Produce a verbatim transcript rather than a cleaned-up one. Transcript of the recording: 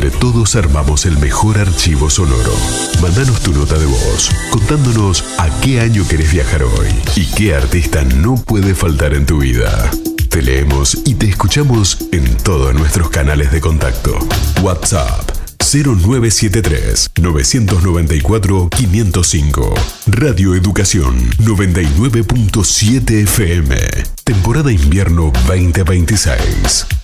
donde todos armamos el mejor archivo sonoro. Mándanos tu nota de voz, contándonos a qué año querés viajar hoy y qué artista no puede faltar en tu vida. Te leemos y te escuchamos en todos nuestros canales de contacto. WhatsApp cero nueve siete tres, nueve nueve cuatro, cinco cero cinco. Radio Educación noventa y nueve punto siete F M. Temporada invierno veinte veintiséis.